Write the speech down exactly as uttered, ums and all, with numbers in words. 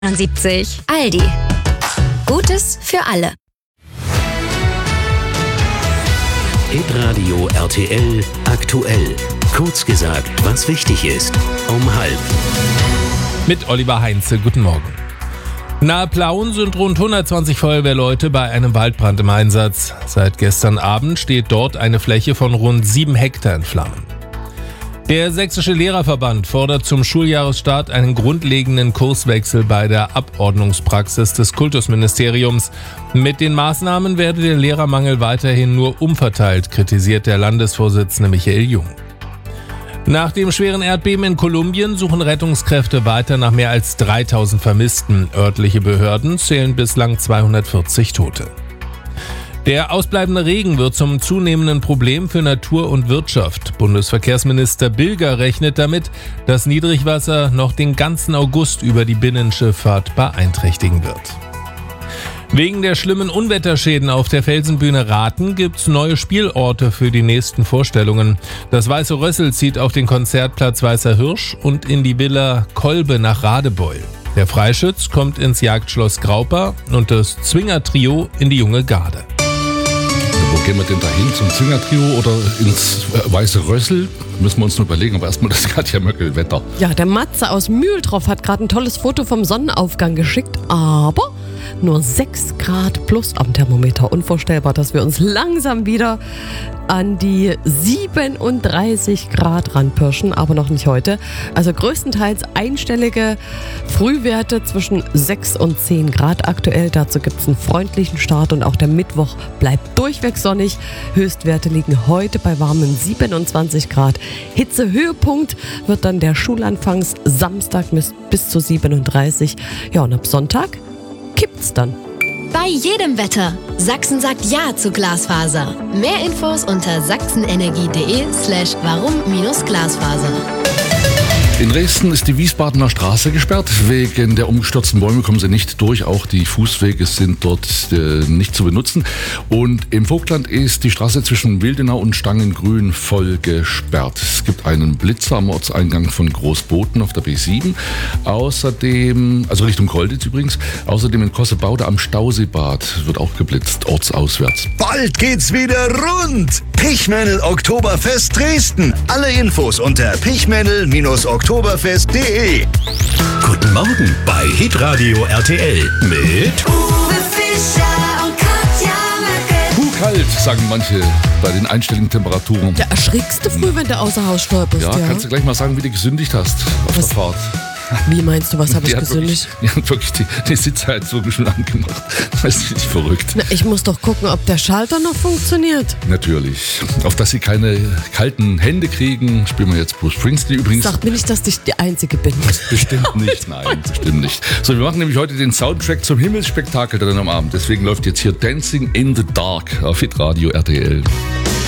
siebzig Aldi. Gutes für alle. Hitradio R T L aktuell. Kurz gesagt, was wichtig ist. Um halb. Mit Oliver Heinze. Guten Morgen. Nahe Plauen sind rund hundertzwanzig Feuerwehrleute bei einem Waldbrand im Einsatz. Seit gestern Abend steht dort eine Fläche von rund sieben Hektar in Flammen. Der Sächsische Lehrerverband fordert zum Schuljahresstart einen grundlegenden Kurswechsel bei der Abordnungspraxis des Kultusministeriums. Mit den Maßnahmen werde der Lehrermangel weiterhin nur umverteilt, kritisiert der Landesvorsitzende Michael Jung. Nach dem schweren Erdbeben in Kolumbien suchen Rettungskräfte weiter nach mehr als dreitausend Vermissten. Örtliche Behörden zählen bislang zweihundertvierzig Tote. Der ausbleibende Regen wird zum zunehmenden Problem für Natur und Wirtschaft. Bundesverkehrsminister Bilger rechnet damit, dass Niedrigwasser noch den ganzen August über die Binnenschifffahrt beeinträchtigen wird. Wegen der schlimmen Unwetterschäden auf der Felsenbühne Rathen gibt's neue Spielorte für die nächsten Vorstellungen. Das Weiße Rössel zieht auf den Konzertplatz Weißer Hirsch und in die Villa Kolbe nach Radebeul. Der Freischütz kommt ins Jagdschloss Graupa und das Zwinger-Trio in die Junge Garde. Wo gehen wir denn da hin? Zum Zwinger-Trio oder ins äh, Weiße Rössel? Müssen wir uns noch überlegen, aber erstmal das Katja Möckel-Wetter. Ja, der Matze aus Mühldorf hat gerade ein tolles Foto vom Sonnenaufgang geschickt, aber nur sechs Grad plus am Thermometer. Unvorstellbar, dass wir uns langsam wieder an die siebenunddreißig Grad ranpirschen, aber noch nicht heute. Also größtenteils einstellige Frühwerte zwischen sechs und zehn Grad aktuell. Dazu gibt es einen freundlichen Start und auch der Mittwoch bleibt durchweg sonnig. Höchstwerte liegen heute bei warmen siebenundzwanzig Grad. Hitzehöhepunkt wird dann der Schulanfangs Samstag bis, bis zu siebenunddreißig. Ja, und ab Sonntag kippt's dann. Bei jedem Wetter. Sachsen sagt Ja zu Glasfaser. Mehr Infos unter sachsenenergie.de slash warum-glasfaser. In Dresden ist die Wiesbadener Straße gesperrt. Wegen der umgestürzten Bäume kommen sie nicht durch. Auch die Fußwege sind dort äh, nicht zu benutzen. Und im Vogtland ist die Straße zwischen Wildenau und Stangengrün voll gesperrt. Es gibt einen Blitzer am Ortseingang von Großboten auf der B sieben. Außerdem, also Richtung Kolditz übrigens, außerdem in Kossebaude am Stauseebad wird auch geblitzt, ortsauswärts. Bald geht's wieder rund! Pichmännel Oktoberfest Dresden. Alle Infos unter pichmännel Oktoberfest Oktoberfest punkt de. Guten Morgen bei Hitradio R T L mit Uwe Fischer und Katja Möckel. Puh, kalt, sagen manche bei den einstelligen Temperaturen. Ja, erschrickst du früh, wenn du außer Haus stolperst, Ja, ja? kannst du gleich mal sagen, wie du gesündigt hast auf Was? der Fahrt. Wie meinst du, was habe ich Die hat gesündigt? wirklich, die hat wirklich die, die Sitzheizung schon angemacht. Das ist nicht verrückt. Na, ich muss doch gucken, ob der Schalter noch funktioniert. Natürlich. Auf dass sie keine kalten Hände kriegen, spielen wir jetzt Bruce Springsteen übrigens. Sag mir nicht, dass ich die Einzige bin. Bestimmt nicht, nein, bestimmt nicht. So, wir machen nämlich heute den Soundtrack zum Himmelsspektakel dann am Abend. Deswegen läuft jetzt hier Dancing in the Dark auf Hitradio R T L.